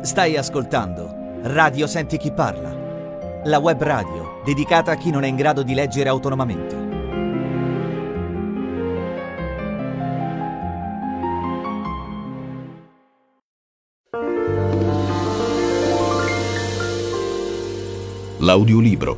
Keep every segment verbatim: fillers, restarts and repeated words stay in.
Stai ascoltando Radio Senti Chi Parla, la web radio dedicata a chi non è in grado di leggere autonomamente. L'audiolibro.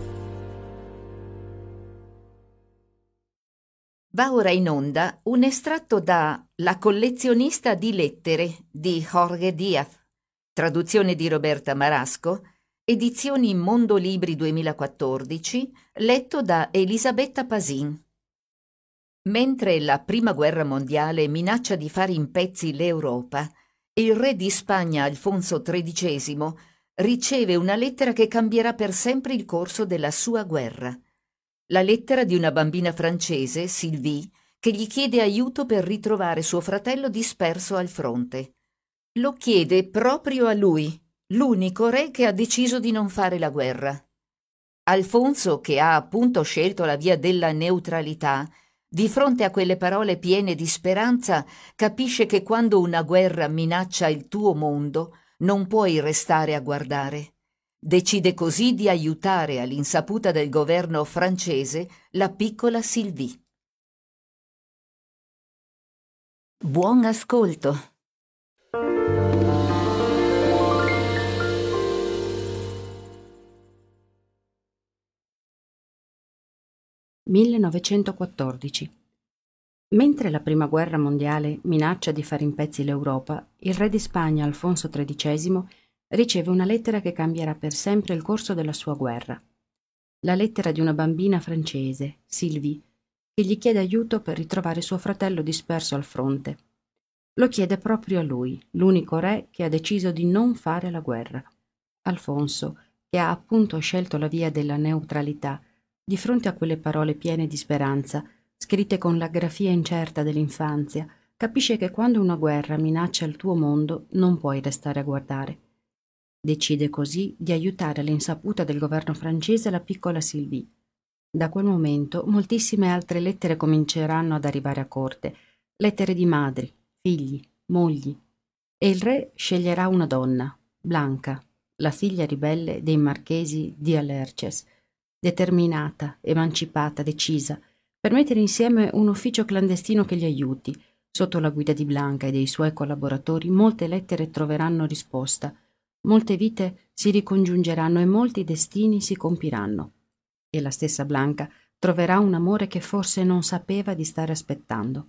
Va ora in onda un estratto da La collezionista di lettere di Jorge Díaz, traduzione di Roberta Marasco, edizioni Mondolibri duemilaquattordici, letto da Elisabetta Pasin. Mentre la Prima Guerra Mondiale minaccia di fare in pezzi l'Europa, il re di Spagna Alfonso tredicesimo riceve una lettera che cambierà per sempre il corso della sua guerra. La lettera di una bambina francese, Sylvie, che gli chiede aiuto per ritrovare suo fratello disperso al fronte. Lo chiede proprio a lui, l'unico re che ha deciso di non fare la guerra. Alfonso, che ha appunto scelto la via della neutralità, di fronte a quelle parole piene di speranza, capisce che quando una guerra minaccia il tuo mondo, non puoi restare a guardare. Decide così di aiutare all'insaputa del governo francese la piccola Sylvie. Buon ascolto. millenovecentoquattordici. Mentre la Prima Guerra Mondiale minaccia di fare in pezzi l'Europa, il re di Spagna Alfonso tredicesimo riceve una lettera che cambierà per sempre il corso della sua guerra. La lettera di una bambina francese, Sylvie, che gli chiede aiuto per ritrovare suo fratello disperso al fronte. Lo chiede proprio a lui, l'unico re che ha deciso di non fare la guerra. Alfonso, che ha appunto scelto la via della neutralità, di fronte a quelle parole piene di speranza, scritte con la grafia incerta dell'infanzia, capisce che quando una guerra minaccia il tuo mondo non puoi restare a guardare. Decide così di aiutare all'insaputa del governo francese la piccola Sylvie. Da quel momento moltissime altre lettere cominceranno ad arrivare a corte, lettere di madri, figli, mogli, e il re sceglierà una donna, Blanca, la figlia ribelle dei marchesi di Alerces, determinata, emancipata, decisa, per mettere insieme un ufficio clandestino che gli aiuti. Sotto la guida di Blanca e dei suoi collaboratori molte lettere troveranno risposta, molte vite si ricongiungeranno e molti destini si compiranno. E la stessa Blanca troverà un amore che forse non sapeva di stare aspettando.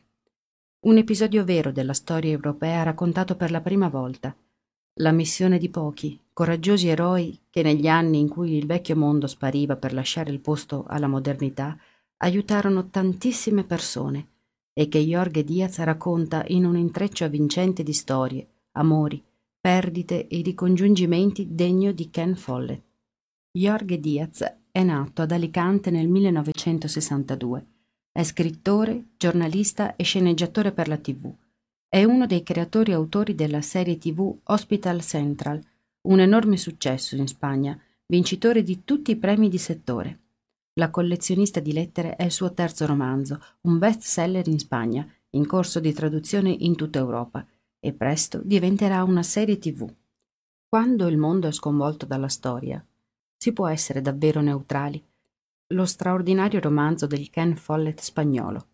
Un episodio vero della storia europea raccontato per la prima volta. La missione di pochi, coraggiosi eroi che negli anni in cui il vecchio mondo spariva per lasciare il posto alla modernità, aiutarono tantissime persone e che Jorge Díaz racconta in un intreccio avvincente di storie, amori, perdite e ricongiungimenti degno di Ken Follett. Jorge Díaz è nato ad Alicante nel millenovecentosessantadue. È scrittore, giornalista e sceneggiatore per la tivù. È uno dei creatori e autori della serie tivù Hospital Central, un enorme successo in Spagna, vincitore di tutti i premi di settore. La collezionista di lettere è il suo terzo romanzo, un best-seller in Spagna, in corso di traduzione in tutta Europa, e presto diventerà una serie tivù. Quando il mondo è sconvolto dalla storia, si può essere davvero neutrali. Lo straordinario romanzo del Ken Follett spagnolo.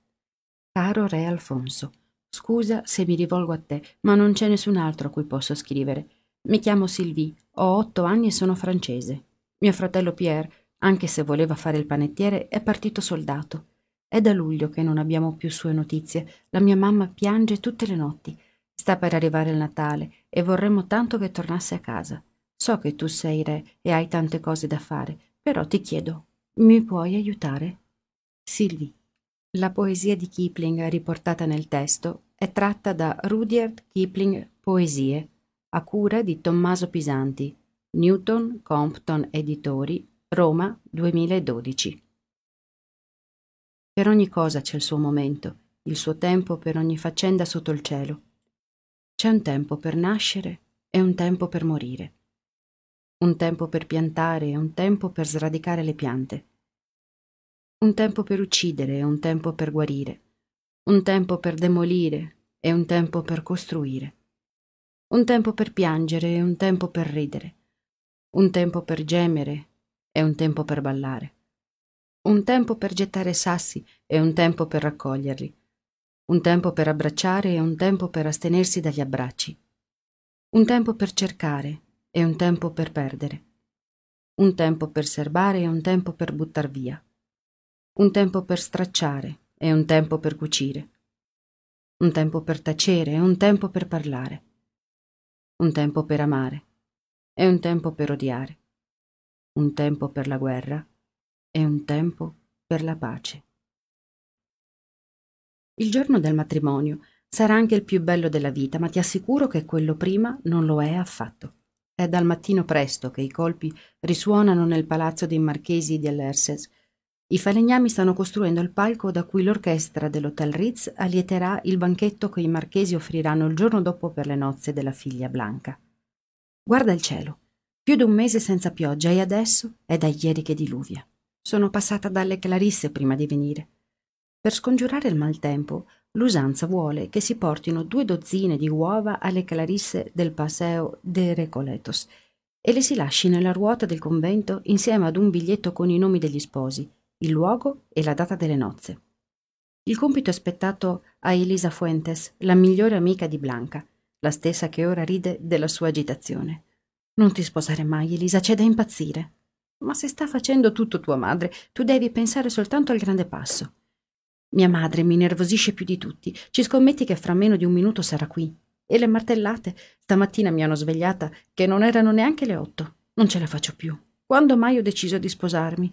Caro Re Alfonso, scusa se mi rivolgo a te, ma non c'è nessun altro a cui posso scrivere. Mi chiamo Sylvie, ho otto anni e sono francese. Mio fratello Pierre, anche se voleva fare il panettiere, è partito soldato. È da luglio che non abbiamo più sue notizie. La mia mamma piange tutte le notti. Sta per arrivare il Natale e vorremmo tanto che tornasse a casa. So che tu sei re e hai tante cose da fare, però ti chiedo, mi puoi aiutare? Sylvie. La poesia di Kipling riportata nel testo è tratta da Rudyard Kipling Poesie, a cura di Tommaso Pisanti, Newton Compton Editori, Roma duemiladodici. Per ogni cosa c'è il suo momento, il suo tempo per ogni faccenda sotto il cielo. C'è un tempo per nascere e un tempo per morire. Un tempo per piantare e un tempo per sradicare le piante. Un tempo per uccidere e un tempo per guarire. Un tempo per demolire e un tempo per costruire. Un tempo per piangere e un tempo per ridere. Un tempo per gemere e un tempo per ballare. Un tempo per gettare sassi e un tempo per raccoglierli. Un tempo per abbracciare e un tempo per astenersi dagli abbracci. Un tempo per cercare e un tempo per perdere. Un tempo per serbare e un tempo per buttar via. Un tempo per stracciare e un tempo per cucire. Un tempo per tacere e un tempo per parlare. Un tempo per amare e un tempo per odiare. Un tempo per la guerra e un tempo per la pace. Il giorno del matrimonio sarà anche il più bello della vita, ma ti assicuro che quello prima non lo è affatto. È dal mattino presto che i colpi risuonano nel palazzo dei marchesi dell'Herses. I falegnami stanno costruendo il palco da cui l'orchestra dell'Hotel Ritz allieterà il banchetto che i marchesi offriranno il giorno dopo per le nozze della figlia Blanca. Guarda il cielo, più di un mese senza pioggia e adesso è da ieri che diluvia. Sono passata dalle Clarisse prima di venire. Per scongiurare il maltempo, l'usanza vuole che si portino due dozzine di uova alle Clarisse del Paseo de Recoletos e le si lasci nella ruota del convento insieme ad un biglietto con i nomi degli sposi, il luogo e la data delle nozze. Il compito è spettato a Elisa Fuentes, la migliore amica di Blanca, la stessa che ora ride della sua agitazione. Non ti sposare mai, Elisa, c'è da impazzire. Ma se sta facendo tutto tua madre, tu devi pensare soltanto al grande passo. Mia madre mi nervosisce più di tutti. Ci scommetti che fra meno di un minuto sarà qui. E le martellate? Stamattina mi hanno svegliata che non erano neanche le otto. Non ce la faccio più. Quando mai ho deciso di sposarmi?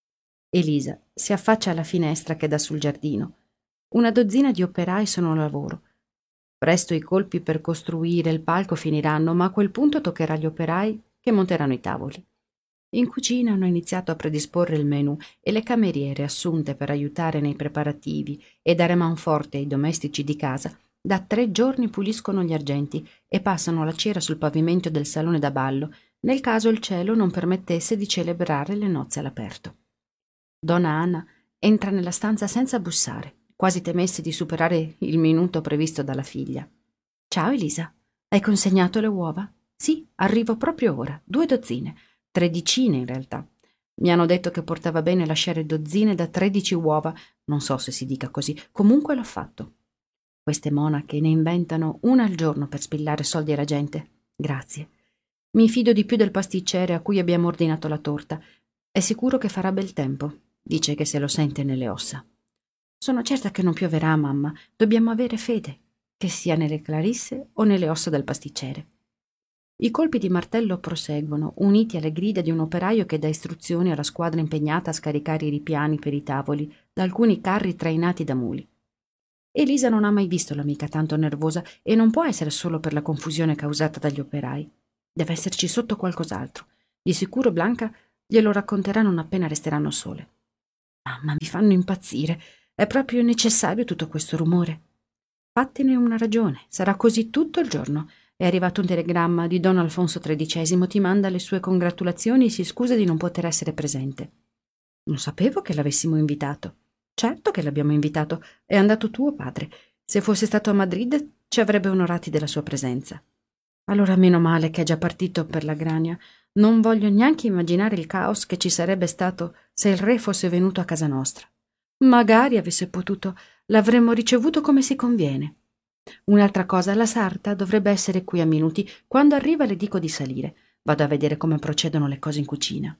Elisa si affaccia alla finestra che dà sul giardino. Una dozzina di operai sono al lavoro. Presto i colpi per costruire il palco finiranno, ma a quel punto toccherà agli operai che monteranno i tavoli. In cucina hanno iniziato a predisporre il menù e le cameriere assunte per aiutare nei preparativi e dare manforte ai domestici di casa da tre giorni puliscono gli argenti e passano la cera sul pavimento del salone da ballo nel caso il cielo non permettesse di celebrare le nozze all'aperto. Donna Anna entra nella stanza senza bussare, quasi temesse di superare il minuto previsto dalla figlia. «Ciao Elisa, hai consegnato le uova?» «Sì, arrivo proprio ora, due dozzine, tredicine in realtà. Mi hanno detto che portava bene lasciare dozzine da tredici uova, non so se si dica così, comunque l'ho fatto. Queste monache ne inventano una al giorno per spillare soldi alla gente. Grazie. Mi fido di più del pasticcere a cui abbiamo ordinato la torta. È sicuro che farà bel tempo. Dice che se lo sente nelle ossa. Sono certa che non pioverà, mamma. Dobbiamo avere fede, che sia nelle Clarisse o nelle ossa del pasticcere». I colpi di martello proseguono, uniti alle grida di un operaio che dà istruzioni alla squadra impegnata a scaricare i ripiani per i tavoli da alcuni carri trainati da muli. Elisa non ha mai visto l'amica tanto nervosa e non può essere solo per la confusione causata dagli operai. Deve esserci sotto qualcos'altro. Di sicuro Blanca glielo racconterà non appena resteranno sole. Mamma, mi fanno impazzire. È proprio necessario tutto questo rumore. Fattene una ragione. Sarà così tutto il giorno. È arrivato un telegramma di Don Alfonso tredicesimo, ti manda le sue congratulazioni e si scusa di non poter essere presente. Non sapevo che l'avessimo invitato. Certo che l'abbiamo invitato. È andato tuo padre. Se fosse stato a Madrid ci avrebbe onorati della sua presenza. Allora meno male che è già partito per la Grania. Non voglio neanche immaginare il caos che ci sarebbe stato se il re fosse venuto a casa nostra. Magari avesse potuto, l'avremmo ricevuto come si conviene. Un'altra cosa, la sarta dovrebbe essere qui a minuti. Quando arriva le dico di salire. Vado a vedere come procedono le cose in cucina.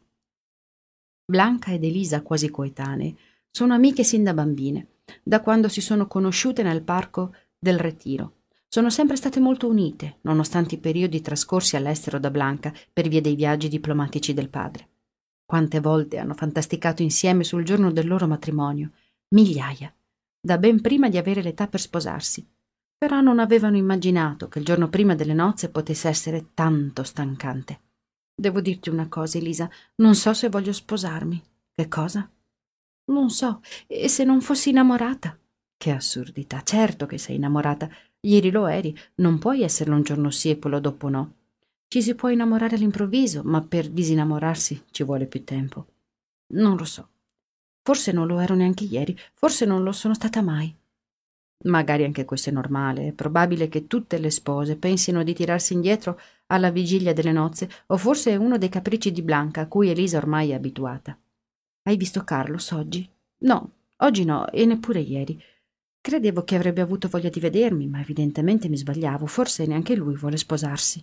Blanca ed Elisa, quasi coetanee, sono amiche sin da bambine, da quando si sono conosciute nel parco del Retiro. Sono sempre state molto unite, nonostante i periodi trascorsi all'estero da Blanca per via dei viaggi diplomatici del padre. Quante volte hanno fantasticato insieme sul giorno del loro matrimonio? Migliaia, da ben prima di avere l'età per sposarsi. Però non avevano immaginato che il giorno prima delle nozze potesse essere tanto stancante. Devo dirti una cosa, Elisa, non so se voglio sposarmi. Che cosa? Non so, e se non fossi innamorata? Che assurdità, certo che sei innamorata. Ieri lo eri, non puoi esserlo un giorno sì e quello dopo no. Ci si può innamorare all'improvviso, ma per disinnamorarsi ci vuole più tempo. Non lo so. Forse non lo ero neanche ieri, forse non lo sono stata mai. Magari anche questo è normale, è probabile che tutte le spose pensino di tirarsi indietro alla vigilia delle nozze, o forse è uno dei capricci di Blanca a cui Elisa ormai è abituata. Hai visto Carlos oggi? No, oggi no, e neppure ieri. Credevo che avrebbe avuto voglia di vedermi, ma evidentemente mi sbagliavo, forse neanche lui vuole sposarsi.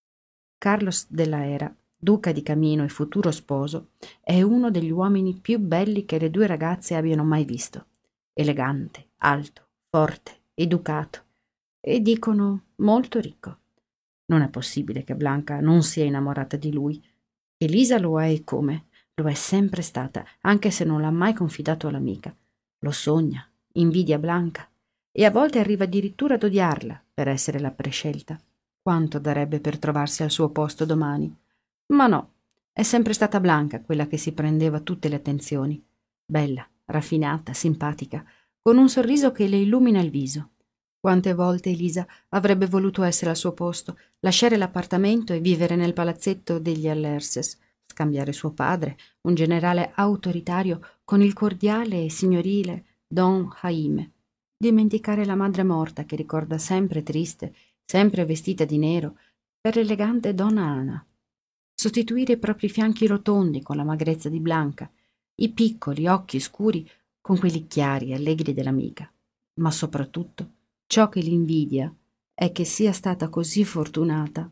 Carlos della Era, duca di Camino e futuro sposo, è uno degli uomini più belli che le due ragazze abbiano mai visto. Elegante, alto, forte, educato e dicono molto ricco. Non è possibile che Blanca non sia innamorata di lui. Elisa lo è e come? Lo è sempre stata, anche se non l'ha mai confidato all'amica. Lo sogna, invidia Blanca e a volte arriva addirittura ad odiarla per essere la prescelta. Quanto darebbe per trovarsi al suo posto domani? Ma no, è sempre stata Blanca quella che si prendeva tutte le attenzioni. Bella, raffinata, simpatica, con un sorriso che le illumina il viso. Quante volte Elisa avrebbe voluto essere al suo posto, lasciare l'appartamento e vivere nel palazzetto degli Alerces, scambiare suo padre, un generale autoritario, con il cordiale e signorile Don Jaime, dimenticare la madre morta che ricorda sempre triste, sempre vestita di nero, per l'elegante donna Ana, sostituire i propri fianchi rotondi con la magrezza di Blanca, i piccoli occhi scuri con quelli chiari e allegri dell'amica, ma soprattutto ciò che l'invidia è che sia stata così fortunata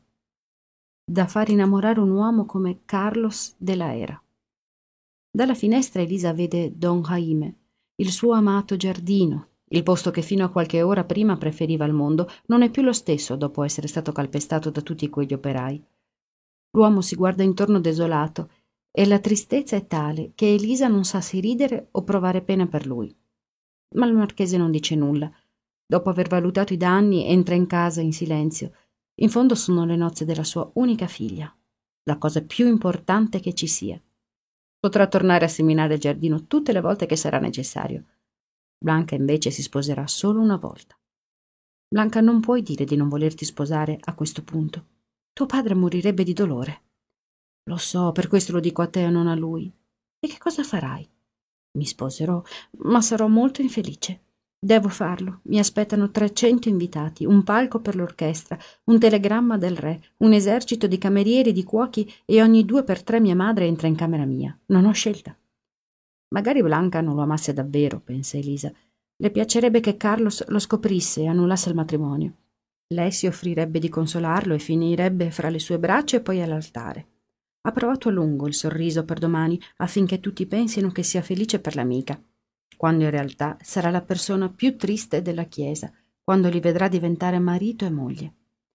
da far innamorare un uomo come Carlos della Era. Dalla finestra Elisa vede Don Jaime, il suo amato giardino, il posto che fino a qualche ora prima preferiva al mondo, non è più lo stesso dopo essere stato calpestato da tutti quegli operai. L'uomo si guarda intorno desolato e la tristezza è tale che Elisa non sa se ridere o provare pena per lui. Ma il marchese non dice nulla. Dopo aver valutato i danni, entra in casa in silenzio. In fondo sono le nozze della sua unica figlia, la cosa più importante che ci sia. Potrà tornare a seminare il giardino tutte le volte che sarà necessario. Blanca invece si sposerà solo una volta. Blanca, non puoi dire di non volerti sposare a questo punto. Tuo padre morirebbe di dolore. Lo so, per questo lo dico a te e non a lui. E che cosa farai? Mi sposerò, ma sarò molto infelice. Devo farlo. Mi aspettano trecento invitati, un palco per l'orchestra, un telegramma del re, un esercito di camerieri e di cuochi e ogni due per tre mia madre entra in camera mia. Non ho scelta. Magari Blanca non lo amasse davvero, pensa Elisa. Le piacerebbe che Carlos lo scoprisse e annullasse il matrimonio. Lei si offrirebbe di consolarlo e finirebbe fra le sue braccia e poi all'altare. Ha provato a lungo il sorriso per domani affinché tutti pensino che sia felice per l'amica, quando in realtà sarà la persona più triste della chiesa, quando li vedrà diventare marito e moglie.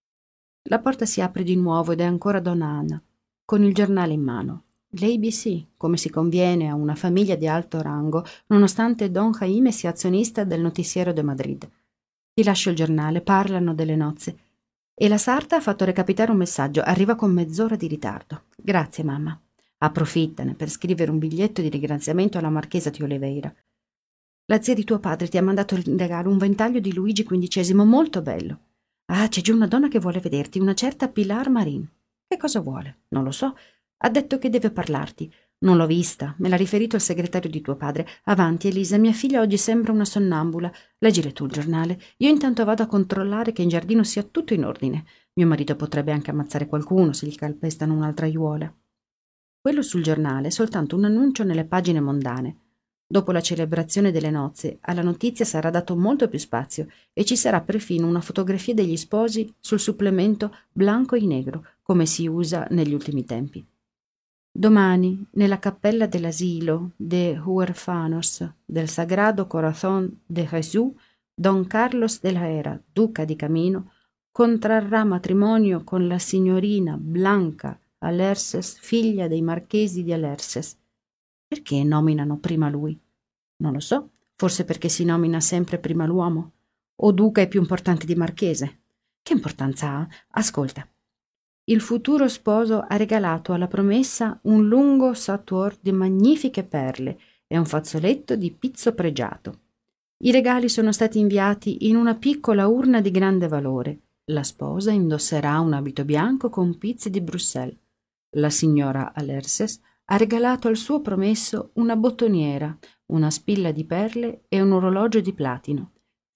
La porta si apre di nuovo ed è ancora donna Anna, con il giornale in mano. L'A B C, come si conviene a una famiglia di alto rango, nonostante Don Jaime sia azionista del Noticiero de Madrid. Ti lascio il giornale, parlano delle nozze. E la sarta ha fatto recapitare un messaggio, arriva con mezz'ora di ritardo. Grazie, mamma. Approfittane per scrivere un biglietto di ringraziamento alla marchesa di Oliveira. La zia di tuo padre ti ha mandato in regalo un ventaglio di Luigi quindicesimo molto bello. Ah, c'è giù una donna che vuole vederti, una certa Pilar Marin. Che cosa vuole? Non lo so. Ha detto che deve parlarti. Non l'ho vista, me l'ha riferito il segretario di tuo padre. Avanti, Elisa, mia figlia oggi sembra una sonnambula. Leggile tu il giornale. Io intanto vado a controllare che in giardino sia tutto in ordine. Mio marito potrebbe anche ammazzare qualcuno se gli calpestano un'altra aiuola. Quello sul giornale è soltanto un annuncio nelle pagine mondane. Dopo la celebrazione delle nozze, alla notizia sarà dato molto più spazio e ci sarà perfino una fotografia degli sposi sul supplemento bianco e negro, come si usa negli ultimi tempi. Domani, nella cappella dell'asilo de Huérfanos del Sagrado Corazón de Jesús, Don Carlos de la Era, duca di Camino, contrarrà matrimonio con la signorina Blanca Alerces, figlia dei marchesi di Alerces. Perché nominano prima lui? Non lo so, forse perché si nomina sempre prima l'uomo. O duca è più importante di marchese. Che importanza ha? Ascolta. Il futuro sposo ha regalato alla promessa un lungo sautoir di magnifiche perle e un fazzoletto di pizzo pregiato. I regali sono stati inviati in una piccola urna di grande valore. La sposa indosserà un abito bianco con pizzi di Bruxelles. La signora Alerces ha regalato al suo promesso una bottoniera, una spilla di perle e un orologio di platino.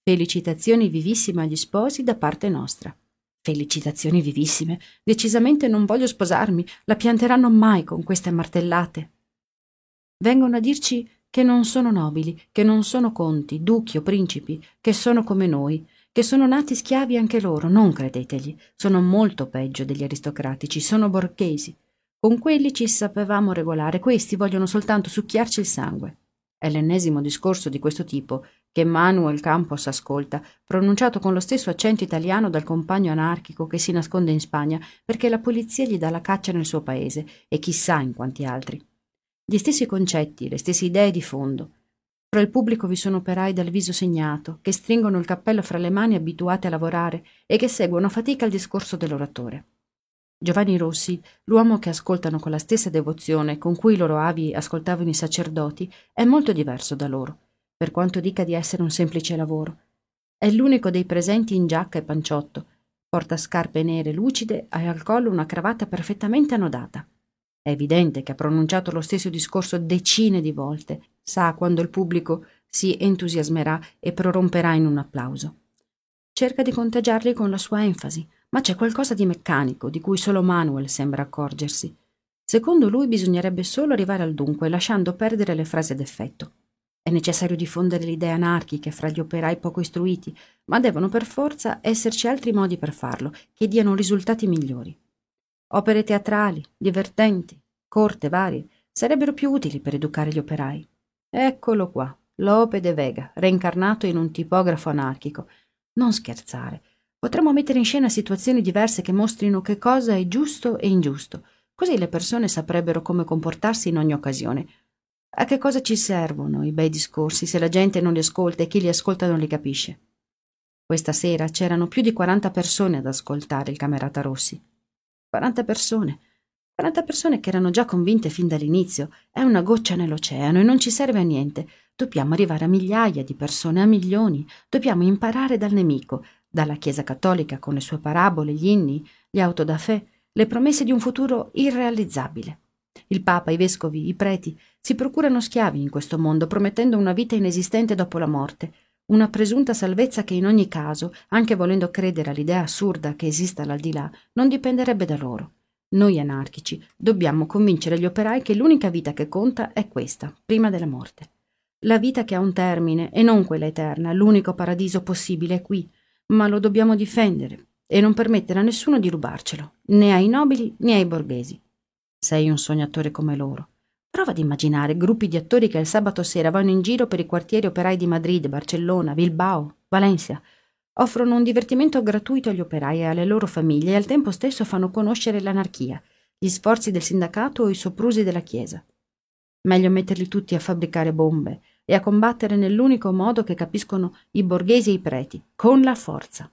Felicitazioni vivissime agli sposi da parte nostra. Felicitazioni vivissime. Decisamente non voglio sposarmi. La pianteranno mai con queste martellate. Vengono a dirci che non sono nobili, che non sono conti, duchi o principi, che sono come noi, che sono nati schiavi anche loro. Non credetegli. Sono molto peggio degli aristocratici. Sono borghesi. Con quelli ci sapevamo regolare. Questi vogliono soltanto succhiarci il sangue. È l'ennesimo discorso di questo tipo che Manuel Campos ascolta, pronunciato con lo stesso accento italiano dal compagno anarchico che si nasconde in Spagna perché la polizia gli dà la caccia nel suo paese e chissà in quanti altri. Gli stessi concetti, le stesse idee di fondo. Fra il pubblico vi sono operai dal viso segnato, che stringono il cappello fra le mani abituati a lavorare e che seguono a fatica il discorso dell'oratore. Giovanni Rossi, l'uomo che ascoltano con la stessa devozione con cui i loro avi ascoltavano i sacerdoti, è molto diverso da loro, per quanto dica di essere un semplice lavoro. È l'unico dei presenti in giacca e panciotto, porta scarpe nere lucide e al collo una cravatta perfettamente annodata. È evidente che ha pronunciato lo stesso discorso decine di volte, sa quando il pubblico si entusiasmerà e proromperà in un applauso. Cerca di contagiarli con la sua enfasi, ma c'è qualcosa di meccanico di cui solo Manuel sembra accorgersi. Secondo lui bisognerebbe solo arrivare al dunque, lasciando perdere le frasi ad effetto. È necessario diffondere le idee anarchiche fra gli operai poco istruiti, ma devono per forza esserci altri modi per farlo, che diano risultati migliori. Opere teatrali, divertenti, corte varie, sarebbero più utili per educare gli operai. Eccolo qua, Lope de Vega, reincarnato in un tipografo anarchico. Non scherzare. Potremmo mettere in scena situazioni diverse che mostrino che cosa è giusto e ingiusto, così le persone saprebbero come comportarsi in ogni occasione. A che cosa ci servono i bei discorsi se la gente non li ascolta e chi li ascolta non li capisce? Questa sera c'erano più di quaranta persone ad ascoltare il camerata Rossi. quaranta persone. quaranta persone che erano già convinte fin dall'inizio. È una goccia nell'oceano e non ci serve a niente. Dobbiamo arrivare a migliaia di persone, a milioni. Dobbiamo imparare dal nemico, dalla Chiesa cattolica con le sue parabole, gli inni, gli auto da fè, le promesse di un futuro irrealizzabile. Il Papa, i vescovi, i preti si procurano schiavi in questo mondo, promettendo una vita inesistente dopo la morte, una presunta salvezza che in ogni caso, anche volendo credere all'idea assurda che esista l'aldilà, non dipenderebbe da loro. Noi anarchici dobbiamo convincere gli operai che l'unica vita che conta è questa, prima della morte. La vita che ha un termine e non quella eterna, l'unico paradiso possibile è qui, ma lo dobbiamo difendere e non permettere a nessuno di rubarcelo, né ai nobili né ai borghesi. Sei un sognatore come loro. Prova ad immaginare gruppi di attori che il sabato sera vanno in giro per i quartieri operai di Madrid, Barcellona, Bilbao, Valencia. Offrono un divertimento gratuito agli operai e alle loro famiglie e al tempo stesso fanno conoscere l'anarchia, gli sforzi del sindacato o i soprusi della Chiesa. Meglio metterli tutti a fabbricare bombe e a combattere nell'unico modo che capiscono i borghesi e i preti, con la forza.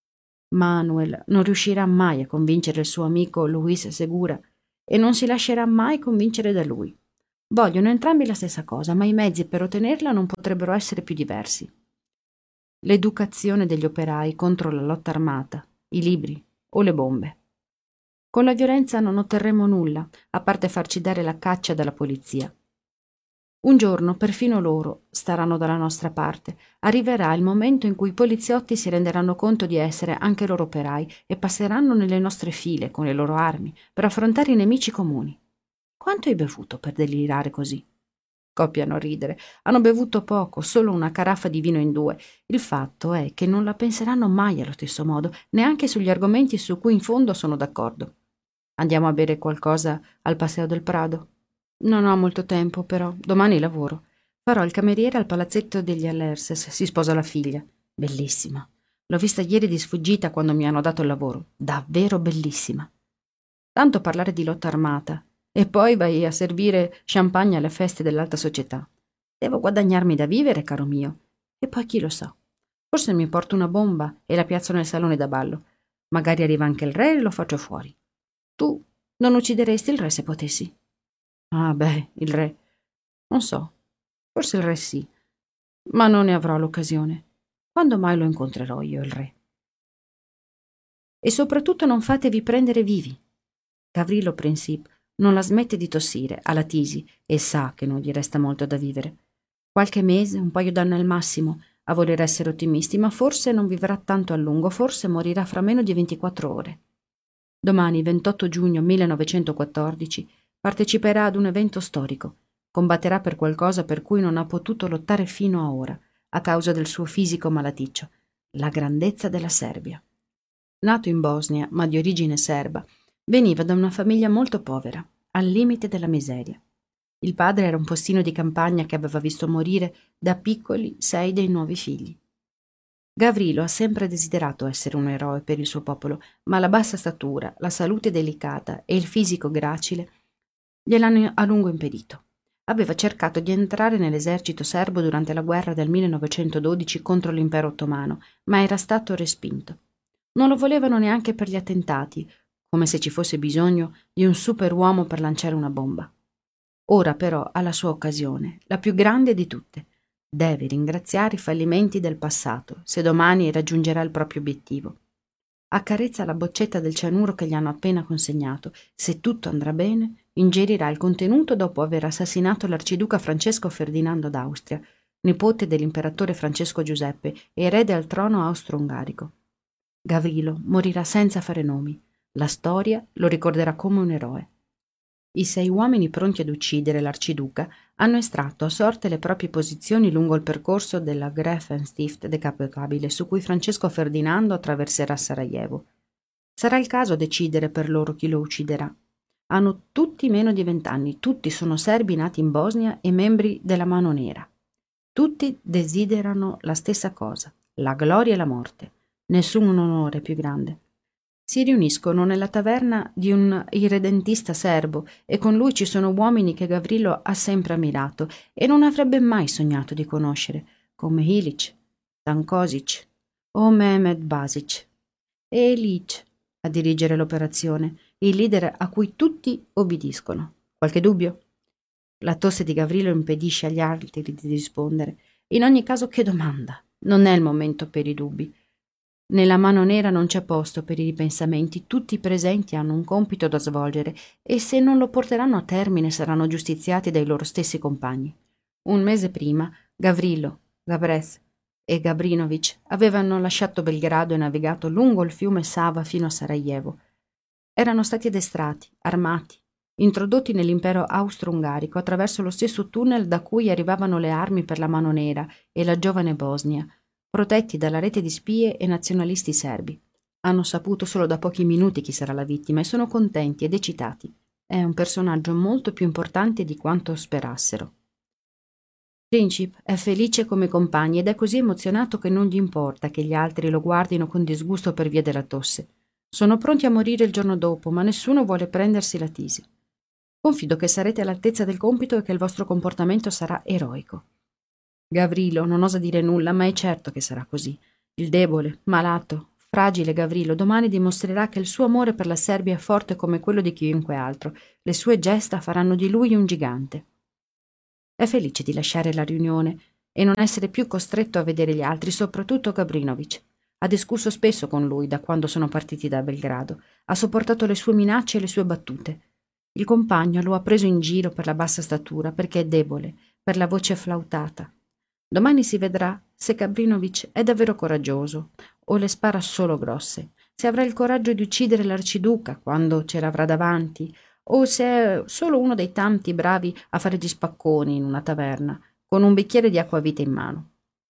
Manuel non riuscirà mai a convincere il suo amico Luis Segura e non si lascerà mai convincere da lui. Vogliono entrambi la stessa cosa, ma i mezzi per ottenerla non potrebbero essere più diversi. L'educazione degli operai contro la lotta armata, i libri o le bombe. Con la violenza non otterremo nulla, a parte farci dare la caccia dalla polizia. Un giorno perfino loro staranno dalla nostra parte. Arriverà il momento in cui i poliziotti si renderanno conto di essere anche loro operai e passeranno nelle nostre file con le loro armi per affrontare i nemici comuni. Quanto hai bevuto per delirare così? Scoppiano a ridere. Hanno bevuto poco, solo una caraffa di vino in due. Il fatto è che non la penseranno mai allo stesso modo, neanche sugli argomenti su cui in fondo sono d'accordo. Andiamo a bere qualcosa al Paseo del Prado? Non ho molto tempo, però. Domani lavoro. Farò il cameriere al palazzetto degli Alerces. Si sposa la figlia. Bellissima. L'ho vista ieri di sfuggita quando mi hanno dato il lavoro. Davvero bellissima. Tanto parlare di lotta armata. E poi vai a servire champagne alle feste dell'alta società. Devo guadagnarmi da vivere, caro mio. E poi chi lo sa. Forse mi porto una bomba e la piazzo nel salone da ballo. Magari arriva anche il re e lo faccio fuori. Tu non uccideresti il re se potessi? Ah, beh, il re. Non so. Forse il re sì. Ma non ne avrò l'occasione. Quando mai lo incontrerò io, il re? E soprattutto non fatevi prendere vivi. Gavrilo Princip non la smette di tossire, ha la tisi e sa che non gli resta molto da vivere. Qualche mese, un paio d'anni al massimo, a voler essere ottimisti, ma forse non vivrà tanto a lungo, forse morirà fra meno di ventiquattro ore. Domani, ventotto giugno millenovecentoquattordici, parteciperà ad un evento storico. Combatterà per qualcosa per cui non ha potuto lottare fino a ora, a causa del suo fisico malaticcio, la grandezza della Serbia. Nato in Bosnia, ma di origine serba, veniva da una famiglia molto povera, al limite della miseria. Il padre era un postino di campagna che aveva visto morire da piccoli sei dei nuovi figli. Gavrilo ha sempre desiderato essere un eroe per il suo popolo, ma la bassa statura, la salute delicata e il fisico gracile gliel'hanno a lungo impedito. Aveva cercato di entrare nell'esercito serbo durante la guerra del millenovecentododici contro l'impero ottomano, ma era stato respinto. Non lo volevano neanche per gli attentati, come se ci fosse bisogno di un superuomo per lanciare una bomba. Ora però ha la sua occasione, la più grande di tutte. Deve ringraziare i fallimenti del passato, se domani raggiungerà il proprio obiettivo. Accarezza la boccetta del cianuro che gli hanno appena consegnato. Se tutto andrà bene, ingerirà il contenuto dopo aver assassinato l'arciduca Francesco Ferdinando d'Austria, nipote dell'imperatore Francesco Giuseppe e erede al trono austro-ungarico. Gavrilo morirà senza fare nomi. La storia lo ricorderà come un eroe. I sei uomini pronti ad uccidere l'arciduca hanno estratto a sorte le proprie posizioni lungo il percorso della Graffenstift decapocabile su cui Francesco Ferdinando attraverserà Sarajevo. Sarà il caso decidere per loro chi lo ucciderà. Hanno tutti meno di vent'anni, tutti sono serbi nati in Bosnia e membri della Mano Nera. Tutti desiderano la stessa cosa, la gloria e la morte. Nessun onore più grande. Si riuniscono nella taverna di un irredentista serbo e con lui ci sono uomini che Gavrilo ha sempre ammirato e non avrebbe mai sognato di conoscere, come Ilić, Stanković o Mehmed Basić. E Ilić a dirigere l'operazione, il leader a cui tutti obbediscono. Qualche dubbio? La tosse di Gavrilo impedisce agli altri di rispondere. In ogni caso, che domanda? Non è il momento per i dubbi. Nella Mano Nera non c'è posto per i ripensamenti, tutti i presenti hanno un compito da svolgere e se non lo porteranno a termine saranno giustiziati dai loro stessi compagni. Un mese prima, Gavrilo, Gabrez e Gabrinović avevano lasciato Belgrado e navigato lungo il fiume Sava fino a Sarajevo. Erano stati addestrati, armati, introdotti nell'impero austro-ungarico attraverso lo stesso tunnel da cui arrivavano le armi per la Mano Nera e la giovane Bosnia, protetti dalla rete di spie e nazionalisti serbi. Hanno saputo solo da pochi minuti chi sarà la vittima e sono contenti ed eccitati. È un personaggio molto più importante di quanto sperassero. Princip è felice come compagni ed è così emozionato che non gli importa che gli altri lo guardino con disgusto per via della tosse. Sono pronti a morire il giorno dopo, ma nessuno vuole prendersi la tisi. Confido che sarete all'altezza del compito e che il vostro comportamento sarà eroico. Gavrilo non osa dire nulla, ma è certo che sarà così. Il debole, malato, fragile Gavrilo domani dimostrerà che il suo amore per la Serbia è forte come quello di chiunque altro. Le sue gesta faranno di lui un gigante. È felice di lasciare la riunione e non essere più costretto a vedere gli altri, soprattutto Gabrinović. Ha discusso spesso con lui da quando sono partiti da Belgrado. Ha sopportato le sue minacce e le sue battute. Il compagno lo ha preso in giro per la bassa statura, perché è debole, per la voce flautata. Domani si vedrà se Gabrinović è davvero coraggioso o le spara solo grosse, se avrà il coraggio di uccidere l'arciduca quando ce l'avrà davanti o se è solo uno dei tanti bravi a fare gli spacconi in una taverna con un bicchiere di acquavite in mano.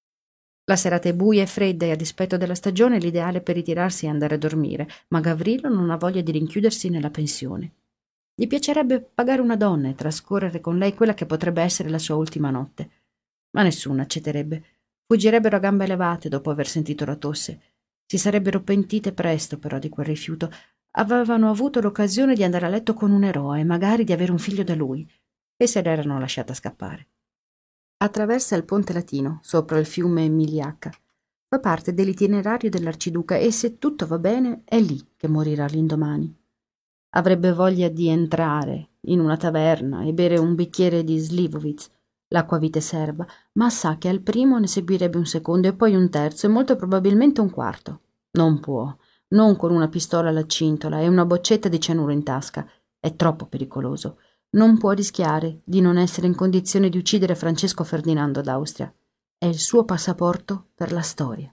La serata è buia e fredda e a dispetto della stagione è l'ideale per ritirarsi e andare a dormire, ma Gavrilo non ha voglia di rinchiudersi nella pensione. Gli piacerebbe pagare una donna e trascorrere con lei quella che potrebbe essere la sua ultima notte. Ma nessuno accetterebbe. Fuggirebbero a gambe levate dopo aver sentito la tosse. Si sarebbero pentite presto però di quel rifiuto. Avevano avuto l'occasione di andare a letto con un eroe, magari di avere un figlio da lui, e se l'erano lasciata scappare. Attraversa il ponte latino, sopra il fiume Miliacca. Fa parte dell'itinerario dell'arciduca e se tutto va bene è lì che morirà l'indomani. Avrebbe voglia di entrare in una taverna e bere un bicchiere di Slivovitz, l'acquavite serba, ma sa che al primo ne seguirebbe un secondo e poi un terzo e molto probabilmente un quarto. Non può, non con una pistola alla cintola e una boccetta di cianuro in tasca. È troppo pericoloso. Non può rischiare di non essere in condizione di uccidere Francesco Ferdinando d'Austria. è il suo passaporto per la storia.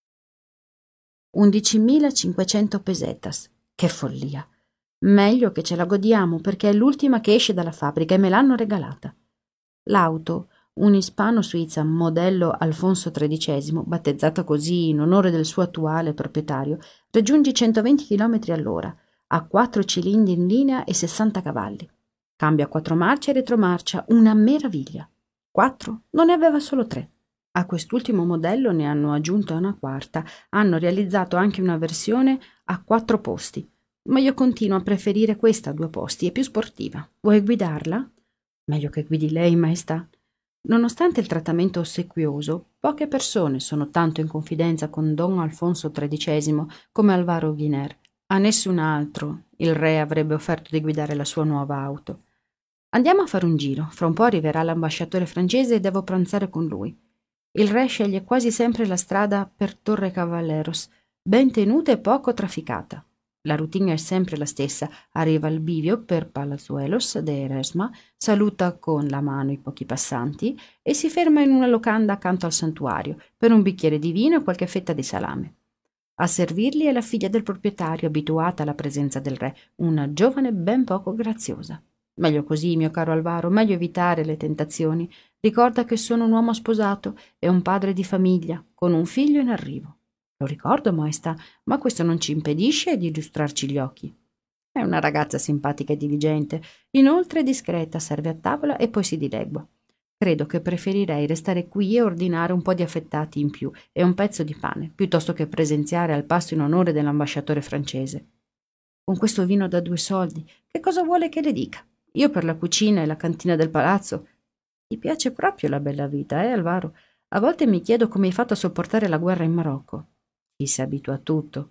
undicimilacinquecento pesetas. Che follia! Meglio che ce la godiamo perché è l'ultima che esce dalla fabbrica e me l'hanno regalata. L'auto, un ispano-suizza modello Alfonso tredicesimo, battezzata così in onore del suo attuale proprietario, raggiunge i centoventi chilometri all'ora, ha quattro cilindri in linea e sessanta cavalli. Cambia quattro marce e retromarcia, una meraviglia. Quattro? Non ne aveva solo tre. A quest'ultimo modello ne hanno aggiunto una quarta, hanno realizzato anche una versione a quattro posti, ma io continuo a preferire questa a due posti, è più sportiva. Vuoi guidarla? Meglio che guidi lei, maestà. Nonostante il trattamento ossequioso, poche persone sono tanto in confidenza con Don Alfonso tredicesimo come Alvaro Guiner. A nessun altro il re avrebbe offerto di guidare la sua nuova auto. Andiamo a fare un giro, fra un po' arriverà l'ambasciatore francese e devo pranzare con lui. Il re sceglie quasi sempre la strada per Torre Cavalleros, ben tenuta e poco trafficata. La routine è sempre la stessa, arriva al bivio per Palazuelos de Eresma, saluta con la mano i pochi passanti e si ferma in una locanda accanto al santuario per un bicchiere di vino e qualche fetta di salame. A servirli è la figlia del proprietario, abituata alla presenza del re, una giovane ben poco graziosa. Meglio così, mio caro Alvaro, meglio evitare le tentazioni. Ricorda che sono un uomo sposato e un padre di famiglia, con un figlio in arrivo. Lo ricordo, maestà, ma questo non ci impedisce di illustrarci gli occhi. È una ragazza simpatica e diligente, inoltre discreta, serve a tavola e poi si dilegua. Credo che preferirei restare qui e ordinare un po' di affettati in più e un pezzo di pane, piuttosto che presenziare al pasto in onore dell'ambasciatore francese. Con questo vino da due soldi, che cosa vuole che le dica? Io per la cucina e la cantina del palazzo. Ti piace proprio la bella vita, eh, Alvaro? A volte mi chiedo come hai fatto a sopportare la guerra in Marocco. Chi si abitua a tutto.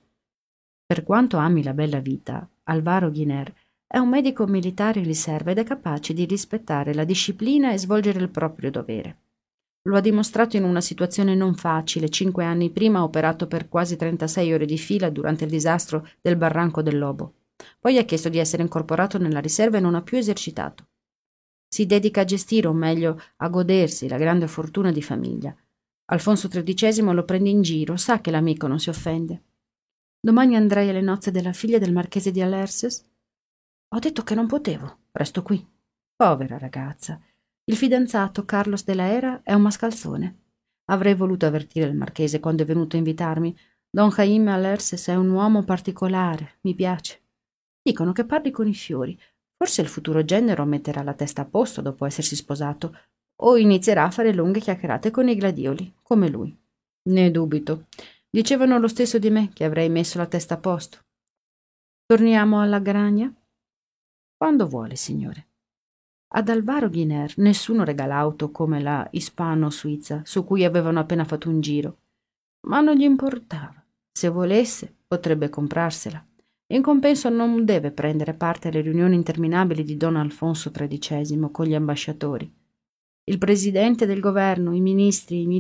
Per quanto ami la bella vita, Alvaro Guiner è un medico militare in riserva ed è capace di rispettare la disciplina e svolgere il proprio dovere. Lo ha dimostrato in una situazione non facile. Cinque anni prima ha operato per quasi trentasei ore di fila durante il disastro del Barranco del Lobo. Poi ha chiesto di essere incorporato nella riserva e non ha più esercitato. Si dedica a gestire, o meglio, a godersi la grande fortuna di famiglia. Alfonso tredicesimo lo prende in giro, sa che l'amico non si offende. Domani andrei alle nozze della figlia del marchese di Alerces. Ho detto che non potevo, resto qui. Povera ragazza. Il fidanzato, Carlos della Era, è un mascalzone. Avrei voluto avvertire il marchese quando è venuto a invitarmi. Don Jaime Alerces è un uomo particolare, mi piace. Dicono che parli con i fiori. Forse il futuro genero metterà la testa a posto dopo essersi sposato, o inizierà a fare lunghe chiacchierate con i gladioli, come lui. Ne dubito. Dicevano lo stesso di me, che avrei messo la testa a posto. Torniamo alla Gragna? Quando vuole, signore. Ad Alvaro Guiner nessuno regala auto come la ispano-suizza, su cui avevano appena fatto un giro. Ma non gli importava. Se volesse, potrebbe comprarsela. In compenso non deve prendere parte alle riunioni interminabili di Don Alfonso tredicesimo con gli ambasciatori. Il presidente del governo, i ministri, i